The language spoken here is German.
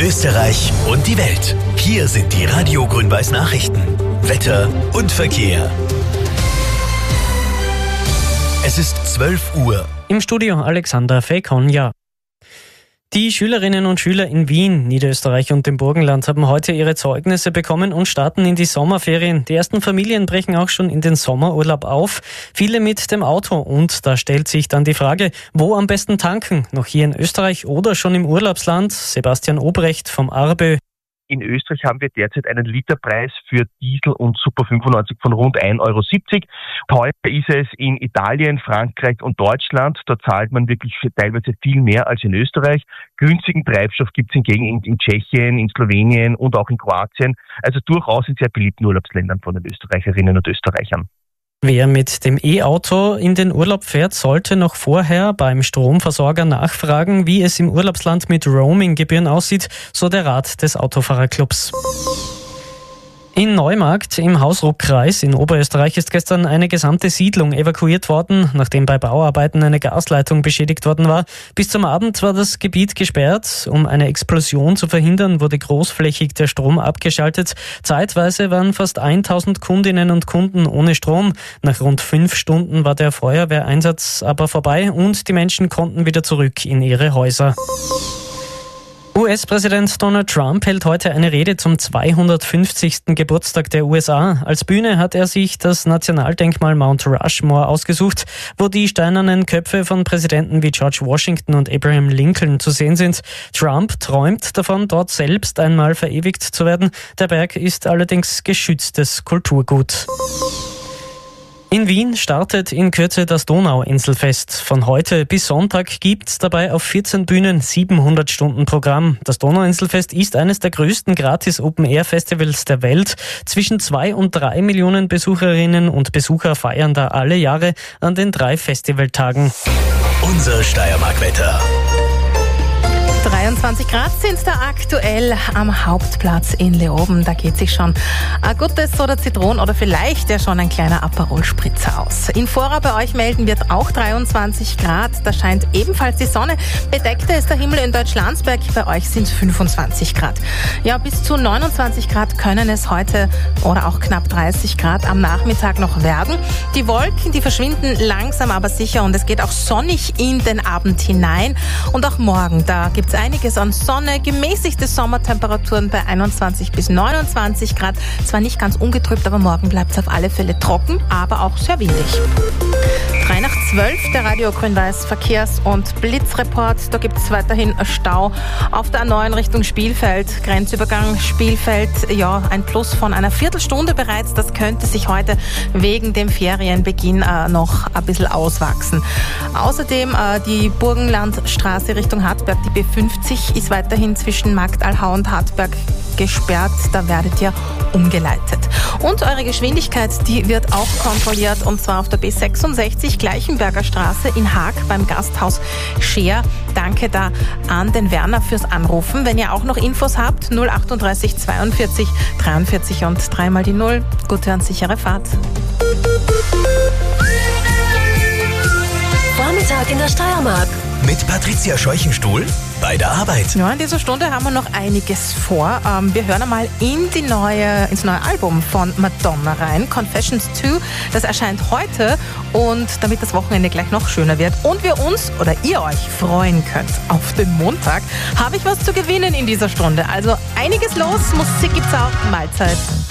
Österreich und die Welt. Hier sind die Radio Grün-Weiß Nachrichten. Wetter und Verkehr. Es ist 12 Uhr. Im Studio Alexander Fekonja. Die Schülerinnen und Schüler in Wien, Niederösterreich und dem Burgenland haben heute ihre Zeugnisse bekommen und starten in die Sommerferien. Die ersten Familien brechen auch schon in den Sommerurlaub auf, viele mit dem Auto. Und da stellt sich dann die Frage, wo am besten tanken? Noch hier in Österreich oder schon im Urlaubsland? Sebastian Obrecht vom ARBÖ. In Österreich haben wir derzeit einen Literpreis für Diesel und Super 95 von rund 1,70 Euro. Teuer ist es in Italien, Frankreich und Deutschland. Da zahlt man wirklich teilweise viel mehr als in Österreich. Günstigen Treibstoff gibt es hingegen in Tschechien, in Slowenien und auch in Kroatien. Also durchaus in sehr beliebten Urlaubsländern von den Österreicherinnen und Österreichern. Wer mit dem E-Auto in den Urlaub fährt, sollte noch vorher beim Stromversorger nachfragen, wie es im Urlaubsland mit Roaming-Gebühren aussieht, so der Rat des Autofahrerclubs. In Neumarkt im Hausruck-Kreis in Oberösterreich ist gestern eine gesamte Siedlung evakuiert worden, nachdem bei Bauarbeiten eine Gasleitung beschädigt worden war. Bis zum Abend war das Gebiet gesperrt. Um eine Explosion zu verhindern, wurde großflächig der Strom abgeschaltet. Zeitweise waren fast 1000 Kundinnen und Kunden ohne Strom. Nach rund 5 Stunden war der Feuerwehreinsatz aber vorbei und die Menschen konnten wieder zurück in ihre Häuser. US-Präsident Donald Trump hält heute eine Rede zum 250. Geburtstag der USA. Als Bühne hat er sich das Nationaldenkmal Mount Rushmore ausgesucht, wo die steinernen Köpfe von Präsidenten wie George Washington und Abraham Lincoln zu sehen sind. Trump träumt davon, dort selbst einmal verewigt zu werden. Der Berg ist allerdings geschütztes Kulturgut. In Wien startet in Kürze das Donauinselfest. Von heute bis Sonntag gibt's dabei auf 14 Bühnen 700 Stunden Programm. Das Donauinselfest ist eines der größten Gratis-Open-Air-Festivals der Welt. Zwischen 2 und 3 Millionen Besucherinnen und Besucher feiern da alle Jahre an den 3 Festivaltagen. Unser Steiermark-Wetter. 23 Grad sind da aktuell am Hauptplatz in Leoben. Da geht sich schon ein gutes oder Zitronen oder vielleicht ja schon ein kleiner Aperol-Spritzer aus. In Vorau bei euch melden wird auch 23 Grad. Da scheint ebenfalls die Sonne. Bedeckter ist der Himmel in Deutschlandsberg. Bei euch sind es 25 Grad. Ja, bis zu 29 Grad können es heute oder auch knapp 30 Grad am Nachmittag noch werden. Die Wolken, die verschwinden langsam aber sicher und es geht auch sonnig in den Abend hinein. Und auch morgen, da gibt es einiges an Sonne, gemäßigte Sommertemperaturen bei 21 bis 29 Grad. Zwar nicht ganz ungetrübt, aber morgen bleibt es auf alle Fälle trocken, aber auch sehr windig. 3 nach 12, der Radio Grün-Weiß Verkehrs- und Blitzreport. Da gibt es weiterhin Stau auf der A9 Richtung Spielfeld. Grenzübergang Spielfeld, ja, ein Plus von einer Viertelstunde bereits. Das könnte sich heute wegen dem Ferienbeginn noch ein bisschen auswachsen. Außerdem die Burgenlandstraße Richtung Hartberg, die B50, ist weiterhin zwischen Marktalhau und Hartberg gesperrt. Da werdet ihr umgeleitet. Und eure Geschwindigkeit, die wird auch kontrolliert, und zwar auf der B66 Gleichenberger Straße in Haag beim Gasthaus Scheer. Danke da an den Werner fürs Anrufen. Wenn ihr auch noch Infos habt, 038 42 43 und 3 mal die 0. Gute und sichere Fahrt. Vormittag in der Steiermark. Mit Patricia Scheuchenstuhl bei der Arbeit. Ja, in dieser Stunde haben wir noch einiges vor. Wir hören einmal ins neue Album von Madonna rein, Confessions 2. Das erscheint heute, und damit das Wochenende gleich noch schöner wird und wir uns oder ihr euch freuen könnt auf den Montag, habe ich was zu gewinnen in dieser Stunde. Also einiges los, Musik gibt's auch, Mahlzeit.